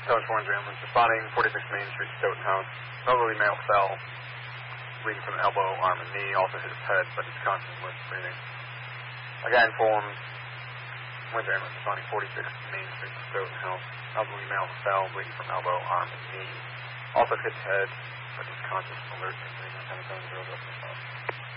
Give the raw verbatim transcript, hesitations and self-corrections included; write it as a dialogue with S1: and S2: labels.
S1: Intelligence four one three ambulance responding, forty-six Main Street, Stoughton House. Elderly male fell, bleeding from the elbow, arm, and knee. Also hit his head, but he's conscious and was breathing. Again, informed, one three ambulance responding, forty-six Main Street, Stoughton House. Elderly male fell, bleeding from elbow, arm, and knee. Also hit his head, but he's conscious, alert, and breathing. ten seven zero zero.